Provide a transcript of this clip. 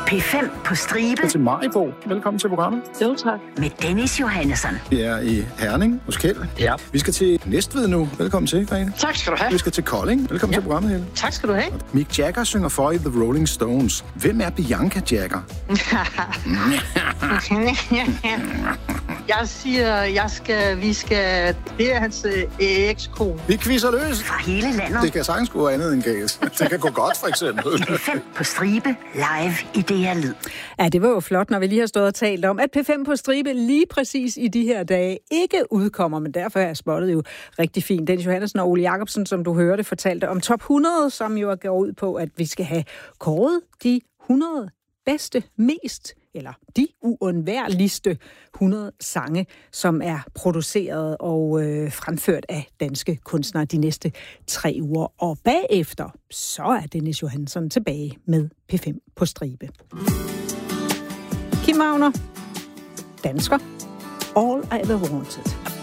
P5 på stribe. Til Maribo. Velkommen til programmet. Jo, tak. Med Dennis Johannesson. Vi er i Herning hos Kjeld. Ja. Vi skal til Næstved nu. Velkommen til, Grete. Tak skal du have. Vi skal til Kolding. Velkommen til programmet, Helle. Tak skal du have. Mick Jagger synger for i The Rolling Stones. Hvem er Bianca Jagger? Jeg siger, det er hans ekskone. Vi quizzer løs. Fra hele landet. Det kan sagtens gå andet end galt. Det kan gå godt, for eksempel. P5 på stribe. Live i DR Lyd. Ja, det var jo flot, når vi lige har stået og talt om, at P5 på stribe lige præcis i de her dage ikke udkommer, men derfor er spottet jo rigtig fint. Dennis Johannesson og Ole Jacobsen, som du hørte, fortalte om top 100, som jo går ud på, at vi skal have kåret de 100 bedste, eller de uundværligste 100 sange, som er produceret og fremført af danske kunstnere de næste 3 uger. Og bagefter, så er Dennis Johannesson tilbage med P5 på stribe. Kim Wagner, dansker, All I Ever Wanted.